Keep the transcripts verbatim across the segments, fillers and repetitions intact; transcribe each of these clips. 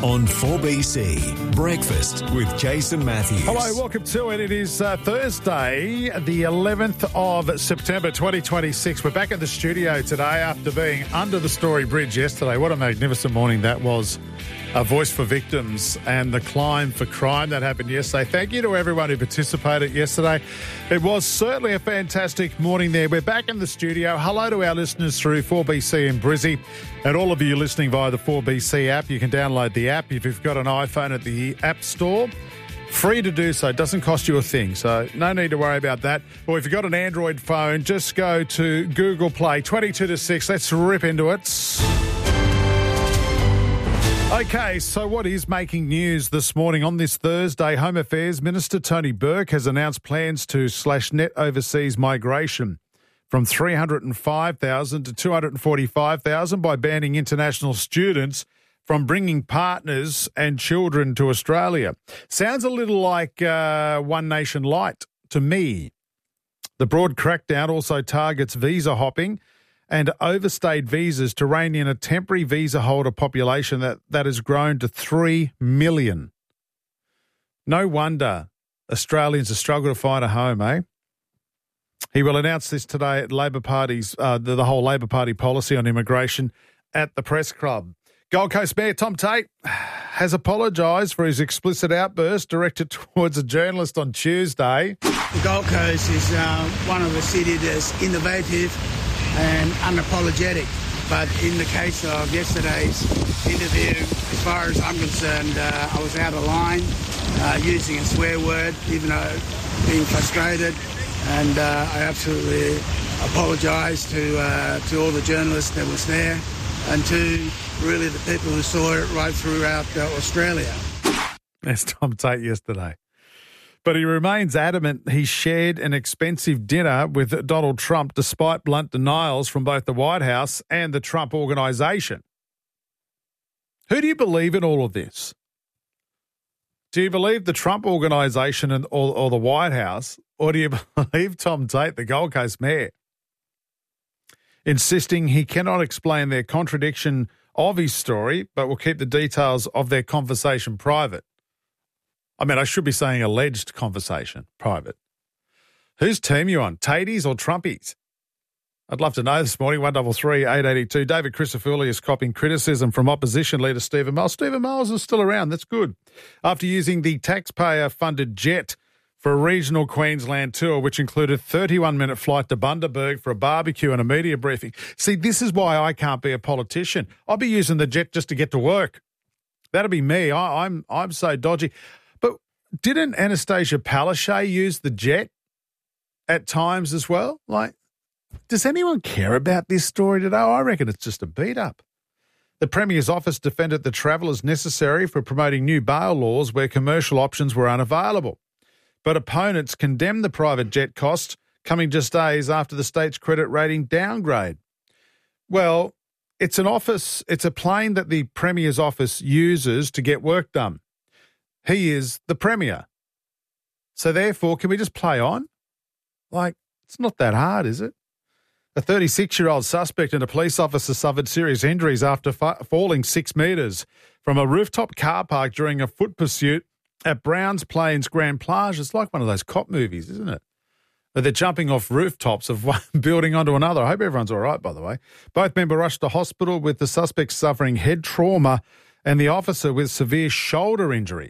on four B C. Breakfast with Jason Matthews. Hello, welcome to it. It is uh, Thursday, the eleventh of September twenty twenty-six. We're back at the studio today after being under the Story Bridge yesterday. What a magnificent morning that was. A voice for victims and the climb for crime that happened yesterday. Thank you to everyone who participated yesterday. It was certainly a fantastic morning there. We're back in the studio. Hello to our listeners through four B C in Brizzy and all of you listening via the four B C app. You can download the app if you've got an iPhone at the App Store. Free to do so. It doesn't cost you a thing, so no need to worry about that. Or if you've got an Android phone, just go to Google Play. twenty-two to six. Let's rip into it. Okay, so what is making news this morning on this Thursday? Home Affairs Minister Tony Burke has announced plans to slash net overseas migration from three hundred five thousand to two hundred forty-five thousand by banning international students from bringing partners and children to Australia. Sounds a little like uh, One Nation Light to me. The broad crackdown also targets visa hopping and overstayed visas to rein in a temporary visa holder population that, that has grown to three million. No wonder Australians are struggling to find a home, eh? He will announce this today at Labor Party's, uh, the, the whole Labor Party policy on immigration at the Press Club. Gold Coast Mayor Tom Tate has apologised for his explicit outburst directed towards a journalist on Tuesday. The Gold Coast is uh, one of the cities that's innovative and unapologetic. But in the case of yesterday's interview, as far as I'm concerned, uh, I was out of line, uh, using a swear word, even though being frustrated. And uh, I absolutely apologise to uh, to all the journalists that was there and to really the people who saw it right throughout uh, Australia. That's Tom Tate yesterday. But he remains adamant he shared an expensive dinner with Donald Trump despite blunt denials from both the White House and the Trump organisation. Who do you believe in all of this? Do you believe the Trump organisation and or, or the White House, or do you believe Tom Tate, the Gold Coast Mayor, insisting he cannot explain their contradiction of his story but will keep the details of their conversation private? I mean, I should be saying alleged conversation, private. Whose team you on, Tateys or Trumpies? I'd love to know this morning, one double three, eight eighty-two. David Crisafulli is copying criticism from opposition leader Stephen Miles. Stephen Miles is still around. That's good. After using the taxpayer-funded jet for a regional Queensland tour, which included a thirty-one minute flight to Bundaberg for a barbecue and a media briefing. See, this is why I can't be a politician. I'll be using the jet just to get to work. That'll be me. I, I'm I'm so dodgy. Didn't Anastasia Palaszczuk use the jet at times as well? Like, does anyone care about this story today? I reckon it's just a beat-up. The Premier's office defended the travel as necessary for promoting new bail laws where commercial options were unavailable. But opponents condemned the private jet cost, coming just days after the state's credit rating downgrade. Well, it's an office, it's a plane that the Premier's office uses to get work done. He is the Premier. So therefore, can we just play on? Like, it's not that hard, is it? A thirty-six-year-old suspect and a police officer suffered serious injuries after fa- falling six metres from a rooftop car park during a foot pursuit at Browns Plains Grand Plage. It's like one of those cop movies, isn't it? But they're jumping off rooftops of one building onto another. I hope everyone's all right, by the way. Both men were rushed to hospital with the suspect suffering head trauma and the officer with severe shoulder injury.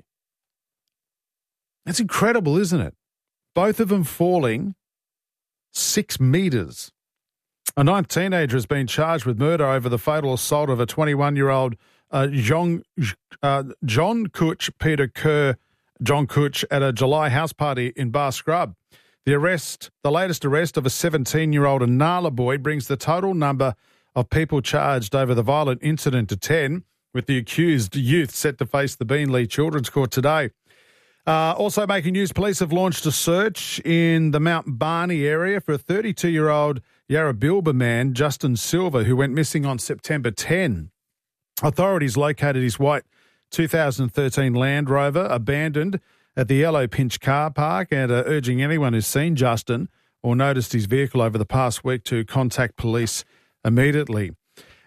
That's incredible, isn't it? Both of them falling six metres. A ninth teenager has been charged with murder over the fatal assault of a twenty-one-year-old uh, John, uh, John Kutch, Peter Kerr, John Kutch, at a July house party in Bar Scrub. The arrest, the latest arrest of a seventeen-year-old Inala boy brings the total number of people charged over the violent incident to ten, with the accused youth set to face the Beenleigh Children's Court today. Uh, also making news, police have launched a search in the Mount Barney area for a thirty-two-year-old Yarrabilba man, Justin Silver, who went missing on September tenth. Authorities located his white two thousand thirteen Land Rover abandoned at the Yellow Pinch car park and are urging anyone who's seen Justin or noticed his vehicle over the past week to contact police immediately.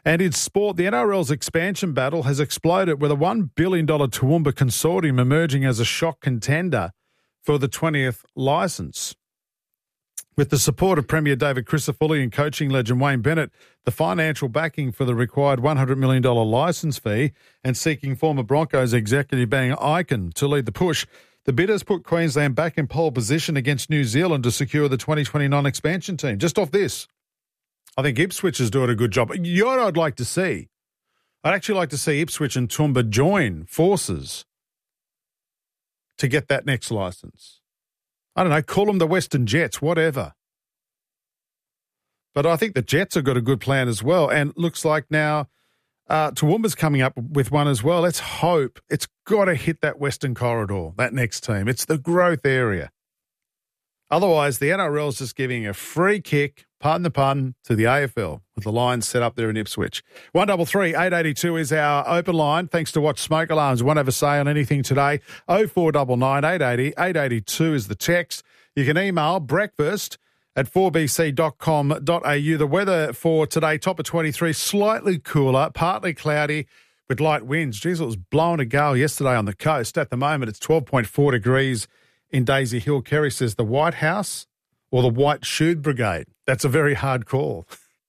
And in sport, the N R L's expansion battle has exploded with a one billion dollars Toowoomba consortium emerging as a shock contender for the twentieth licence. With the support of Premier David Crisafulli and coaching legend Wayne Bennett, the financial backing for the required one hundred million dollars licence fee and seeking former Broncos executive Ben Ikin to lead the push, the bidders put Queensland back in pole position against New Zealand to secure the twenty twenty-nine expansion team. Just off this, I think Ipswich is doing a good job. You know what I'd like to see? I'd actually like to see Ipswich and Toowoomba join forces to get that next licence. I don't know, call them the Western Jets, whatever. But I think the Jets have got a good plan as well. And looks like now uh, Toowoomba's coming up with one as well. Let's hope it's got to hit that Western Corridor, that next team. It's the growth area. Otherwise, the N R L is just giving a free kick, pardon the pun, to the A F L with the Lions set up there in Ipswich. one double three eight eight two is our open line. Thanks to Watch Smoke Alarms. Won't have a say on anything today. oh four nine nine eight eight zero eight eight two is the text. You can email breakfast at four b c dot com dot a u. The weather for today, top of twenty-three, slightly cooler, partly cloudy with light winds. Geez, it was blowing a gale yesterday on the coast. At the moment, it's twelve point four degrees in Daisy Hill. Kerry says the White House or the White Shoed Brigade. That's a very hard call.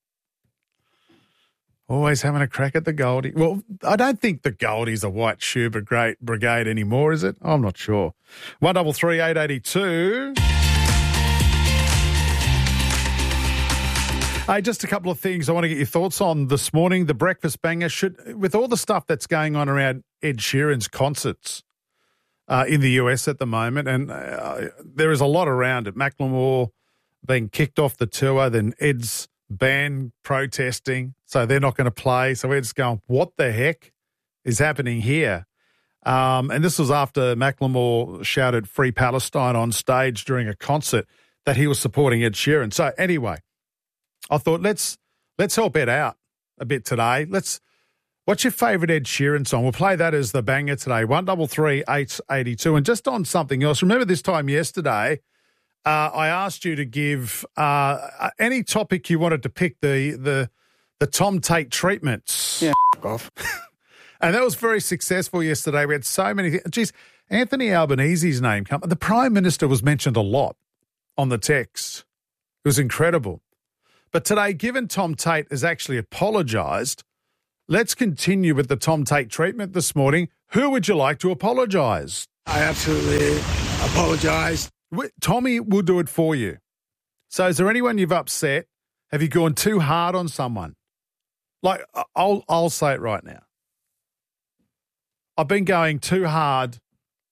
Always having a crack at the Goldie. Well, I don't think the Goldie's a White Shoe Brigade, brigade anymore, is it? I'm not sure. one double three eight eight two. Hey, just a couple of things I want to get your thoughts on this morning. The breakfast banger should, with all the stuff that's going on around Ed Sheeran's concerts uh, in the U S at the moment, and uh, there is a lot around it. Macklemore being kicked off the tour, then Ed's band protesting, so they're not going to play. So Ed's going, what the heck is happening here? Um, and this was after Macklemore shouted Free Palestine on stage during a concert that he was supporting Ed Sheeran. So anyway, I thought let's let's help Ed out a bit today. Let's. What's your favourite Ed Sheeran song? We'll play that as the banger today. One double three eight eighty two. And just on something else. Remember this time yesterday, uh, I asked you to give uh, any topic you wanted to pick. The the the Tom Tate treatments. Yeah, f- off. And that was very successful yesterday. We had so many things. Geez, Anthony Albanese's name come. The Prime Minister was mentioned a lot on the text. It was incredible. But today, given Tom Tate has actually apologised, let's continue with the Tom Tate treatment this morning. Who would you like to apologise? I absolutely apologise. Tommy will do it for you. So is there anyone you've upset? Have you gone too hard on someone? Like, I'll, I'll say it right now. I've been going too hard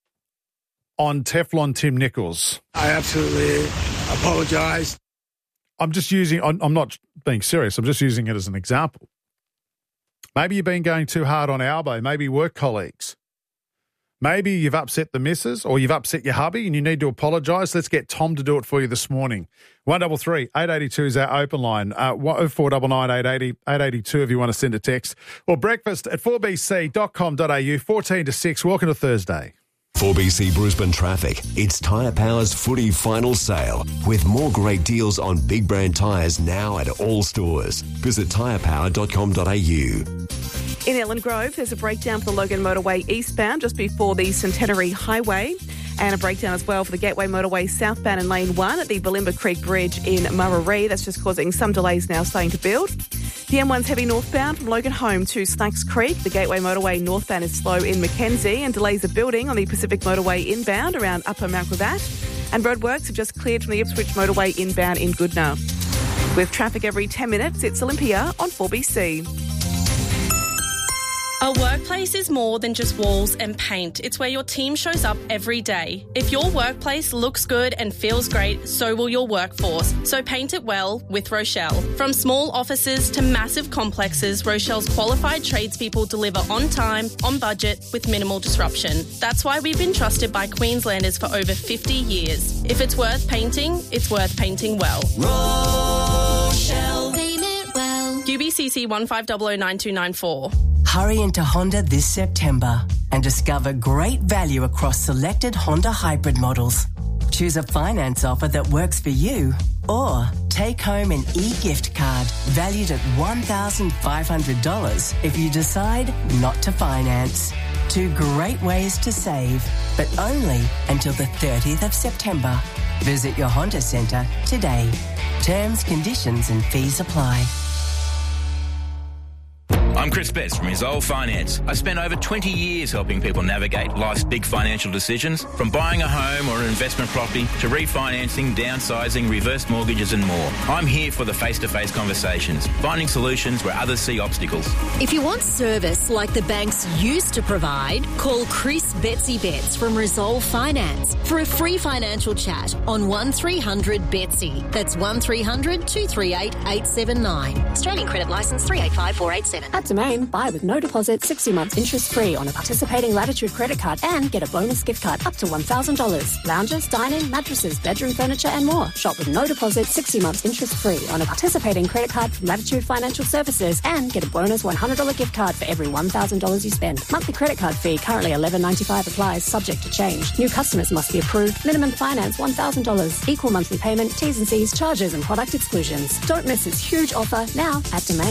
on Teflon Tim Nichols. I absolutely apologise. I'm just using, I'm, I'm not being serious. I'm just using it as an example. Maybe you've been going too hard on Albo, maybe work colleagues. Maybe you've upset the missus or you've upset your hubby and you need to apologise. Let's get Tom to do it for you this morning. one double three eight eight two is our open line. Uh, oh four nine nine eight eight zero eight eight two if you want to send a text. Or breakfast at four b c dot com dot a u, fourteen to six. Welcome to Thursday. four B C Brisbane Traffic. It's Tyre Power's footy final sale with more great deals on big brand tyres now at all stores. Visit tyre power dot com dot a u. In Ellen Grove, there's a breakdown for the Logan Motorway eastbound just before the Centenary Highway, and a breakdown as well for the Gateway Motorway southbound in Lane one at the Balimba Creek Bridge in Murray. That's just causing some delays now starting to build. The M one's heavy northbound from Logan Home to Snacks Creek. The Gateway Motorway northbound is slow in Mackenzie, and delays are building on the Pacific Motorway inbound around Upper Mount Gravatt. And roadworks have just cleared from the Ipswich Motorway inbound in Goodna. With traffic every ten minutes, it's Olympia on four B C. A workplace is more than just walls and paint. It's where your team shows up every day. If your workplace looks good and feels great, so will your workforce. So paint it well with Rochelle. From small offices to massive complexes, Rochelle's qualified tradespeople deliver on time, on budget, with minimal disruption. That's why we've been trusted by Queenslanders for over fifty years. If it's worth painting, it's worth painting well. Rochelle. Paint it well. U B C C one five zero zero nine two nine four. Hurry into Honda this September and discover great value across selected Honda hybrid models. Choose a finance offer that works for you or take home an e-gift card valued at one thousand five hundred dollars if you decide not to finance. Two great ways to save, but only until the thirtieth of September. Visit your Honda Centre today. Terms, conditions and fees apply. I'm Chris Betts from Resolve Finance. I spent over twenty years helping people navigate life's big financial decisions, from buying a home or an investment property to refinancing, downsizing, reverse mortgages and more. I'm here for the face-to-face conversations, finding solutions where others see obstacles. If you want service like the banks used to provide, call Chris Betsy Betts from Resolve Finance for a free financial chat on one three hundred Betsy. That's one three hundred two three eight eight seven nine. Australian credit licence three eight five four eight seven. At Domain, buy with no deposit, sixty months interest free on a participating Latitude credit card and get a bonus gift card up to one thousand dollars. Lounges, dining, mattresses, bedroom furniture and more. Shop with no deposit, sixty months interest free on a participating credit card from Latitude Financial Services and get a bonus one hundred dollars gift card for every one thousand dollars you spend. Monthly credit card fee currently eleven ninety-five applies, subject to change. New customers must be approved. Minimum finance one thousand dollars. Equal monthly payment, T's and C's, charges and product exclusions. Don't miss this huge offer now at Domain.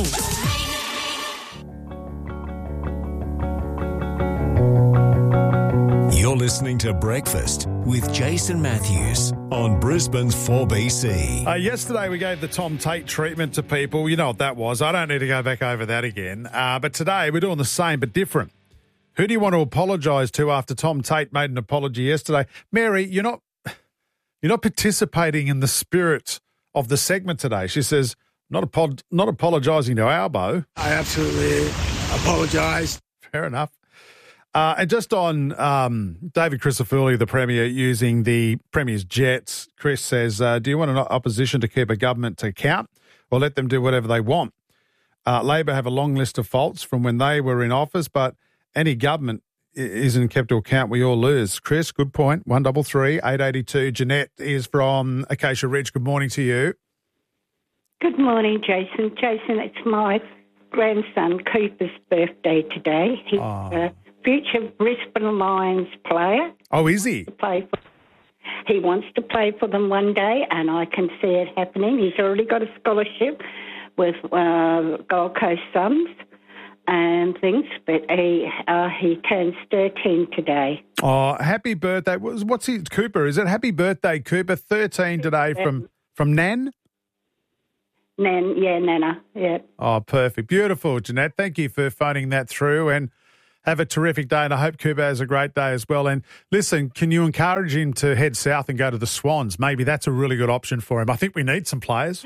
You're listening to Breakfast with Jason Matthews on Brisbane's four B C. Uh, yesterday we gave the Tom Tate treatment to people. You know what that was. I don't need to go back over that again. Uh, but today we're doing the same but different. Who do you want to apologise to after Tom Tate made an apology yesterday? Mary, you're not you're not participating in the spirit of the segment today. She says, not apo- not apologising to Albo. I absolutely apologise. Fair enough. Uh, and just on um, David Crisafulli, the Premier, using the Premier's jets, Chris says, uh, do you want an opposition to keep a government to account or let them do whatever they want? Uh, Labor have a long list of faults from when they were in office, but any government isn't kept to account, we all lose. Chris, good point. one double three eight eight two. Jeanette is from Acacia Ridge. Good morning to you. Good morning, Jason. Jason, it's my grandson Cooper's birthday today. He's Oh. a future Brisbane Lions player. Oh, is he? To play for, he wants to play for them one day, and I can see it happening. He's already got a scholarship with uh, Gold Coast Suns and things, but he uh, he turns thirteen today. Oh, happy birthday. What's his, Cooper? Is it happy birthday, Cooper? thirteen today from, from Nan? Nan, yeah, Nana, yeah. Oh, perfect. Beautiful, Jeanette. Thank you for phoning that through, and have a terrific day, and I hope Cooper has a great day as well. And listen, can you encourage him to head south and go to the Swans? Maybe that's a really good option for him. I think we need some players.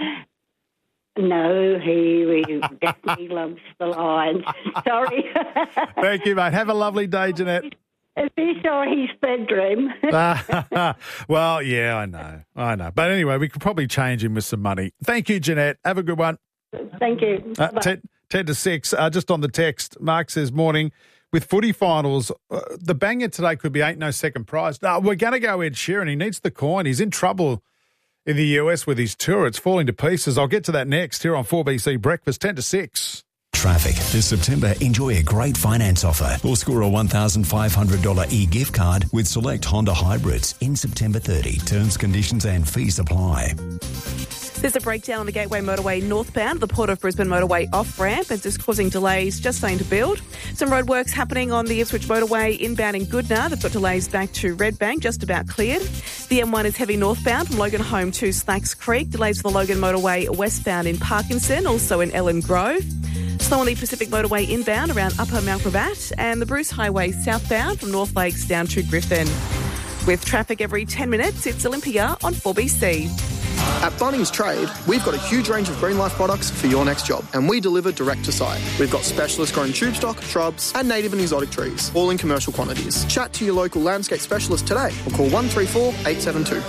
No, he, he definitely loves the Lions. Sorry. Thank you, mate. Have a lovely day, Jeanette. Is he saw his bedroom? Well, yeah, I know. I know. But anyway, we could probably change him with some money. Thank you, Jeanette. Have a good one. Thank you. Uh, ten, ten to six, uh, just on the text, Mark says, morning. With footy finals, uh, the banger today could be ain't no second prize. No, we're going to go Ed Sheeran. He needs the coin. He's in trouble in the U S with his tour. It's falling to pieces. I'll get to that next here on four B C Breakfast, ten to six. Traffic. This September, enjoy a great finance offer or score a one thousand five hundred dollars e-gift card with select Honda hybrids in September thirtieth. Terms, conditions and fees apply. There's a breakdown on the Gateway Motorway northbound, the Port of Brisbane Motorway off-ramp. It's just causing delays, just starting to build. Some roadworks happening on the Ipswich Motorway inbound in Goodna. They've got delays back to Redbank, just about cleared. The M one is heavy northbound from Logan Home to Slacks Creek. Delays for the Logan Motorway westbound in Parkinson, also in Ellen Grove. Slow on the Pacific Motorway inbound around Upper Mount Gravatt, and the Bruce Highway southbound from North Lakes down to Griffin. With traffic every ten minutes, it's Olympia on four B C. At Bunnings Trade, we've got a huge range of Green Life products for your next job, and we deliver direct to site. We've got specialist grown tube stock, shrubs, and native and exotic trees, all in commercial quantities. Chat to your local landscape specialist today or call one three four eight seven two.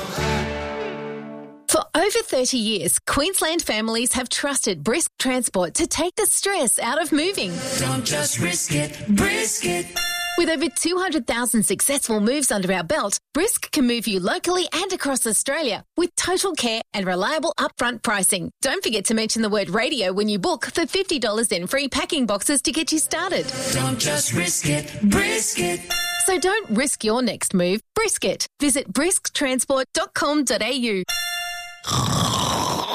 For over thirty years, Queensland families have trusted Brisk Transport to take the stress out of moving. Don't just risk it, brisk it. With over two hundred thousand successful moves under our belt, Brisk can move you locally and across Australia with total care and reliable upfront pricing. Don't forget to mention the word radio when you book for fifty dollars in free packing boxes to get you started. Don't just risk it, brisk it. So don't risk your next move, brisk it. Visit brisk transport dot com dot a u.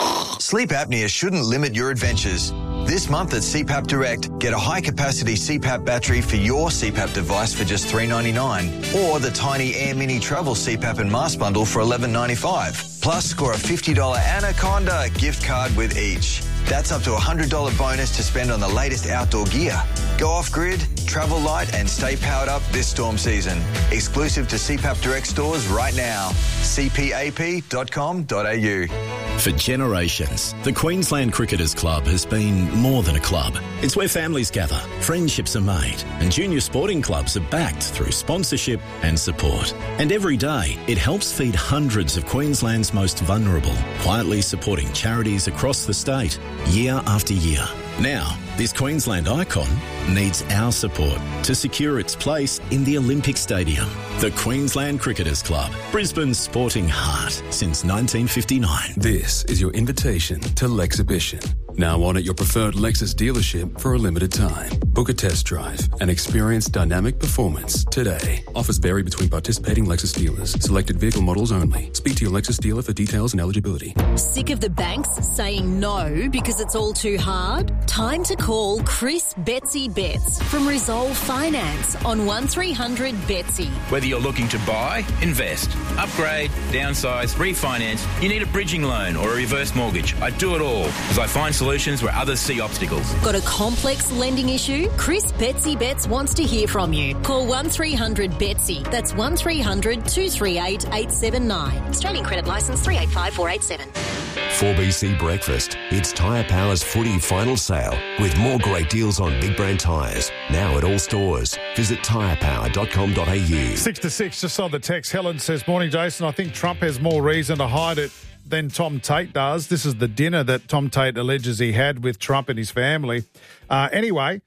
Sleep apnea shouldn't limit your adventures. This month at C PAP Direct, get a high-capacity C PAP battery for your C PAP device for just three dollars ninety-nine, or the tiny Air Mini Travel C PAP and mask bundle for eleven dollars ninety-five. Plus, score a fifty dollars Anaconda gift card with each. That's up to a one hundred dollars bonus to spend on the latest outdoor gear. Go off-grid, travel light and stay powered up this storm season. Exclusive to C PAP Direct stores right now. c p a p dot com dot a u. For generations, the Queensland Cricketers Club has been more than a club. It's where families gather, friendships are made, and junior sporting clubs are backed through sponsorship and support. And every day, it helps feed hundreds of Queensland's most vulnerable, quietly supporting charities across the state, year after year. Now, this Queensland icon needs our support to secure its place in the Olympic Stadium. The Queensland Cricketers Club, Brisbane's sporting heart since nineteen fifty-nine. This is your invitation to Lexhibition. Now on at your preferred Lexus dealership for a limited time. Book a test drive and experience dynamic performance today. Offers vary between participating Lexus dealers. Selected vehicle models only. Speak to your Lexus dealer for details and eligibility. Sick of the banks saying no because it's all too hard? Time to call Chris Betsy Betts from Resolve Finance on one three hundred Betsy. Whether you're looking to buy, invest, upgrade, downsize, refinance, you need a bridging loan or a reverse mortgage. I do it all as I find solutions where others see obstacles. Got a complex lending issue? Chris Betsy Betts wants to hear from you. Call one three hundred Betsy. That's one three hundred two three eight eight seven nine. Australian credit licence three eight five four eight seven. four B C Breakfast. It's Tyre Power's footy final sale with more great deals on big brand tyres. Now at all stores. Visit tyre power dot com dot a u. Six to six, just on the text. Helen says, morning, Jason. I think Trump has more reason to hide it than Tom Tate does. This is the dinner that Tom Tate alleges he had with Trump and his family. Uh, anyway,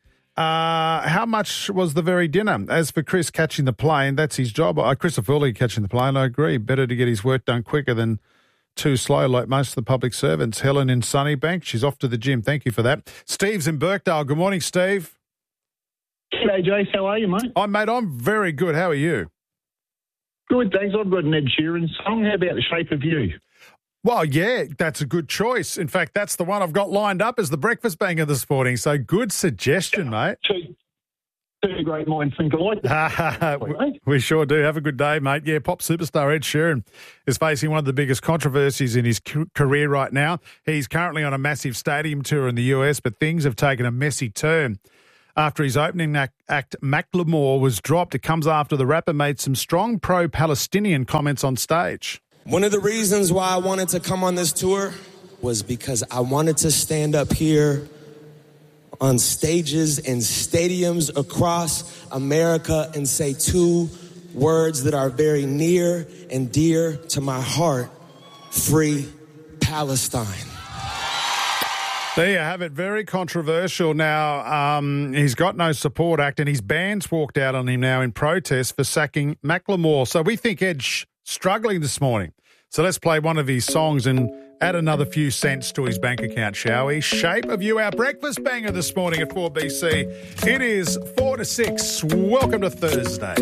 uh, how much was the very dinner? As for Chris catching the plane, that's his job. Uh, Christopher Lee catching the plane, I agree. Better to get his work done quicker than too slow like most of the public servants. Helen in Sunnybank, she's off to the gym. Thank you for that. Steve's in Birkdale. Good morning, Steve. G'day, Jace. How are you, mate? Oh, mate, I'm very good. How are you? Good, thanks. I've got an Ed Sheeran song. How about The Shape of You? Well, yeah, that's a good choice. In fact, that's the one I've got lined up as the breakfast banger this morning. So good suggestion, mate. Two, two great minds think alike. we, we sure do. Have a good day, mate. Yeah, pop superstar Ed Sheeran is facing one of the biggest controversies in his career right now. He's currently on a massive stadium tour in the U S, but things have taken a messy turn. After his opening act, Macklemore, was dropped, it comes after the rapper made some strong pro-Palestinian comments on stage. One of the reasons why I wanted to come on this tour was because I wanted to stand up here on stages and stadiums across America and say two words that are very near and dear to my heart: free Palestine. There you have it. Very controversial now. Um, he's got no support act and his band's walked out on him now in protest for sacking Macklemore. So we think Ed's struggling this morning. So let's play one of his songs and add another few cents to his bank account, shall we? Shape of You, our breakfast banger this morning at four B C. It is four to six. Welcome to Thursday.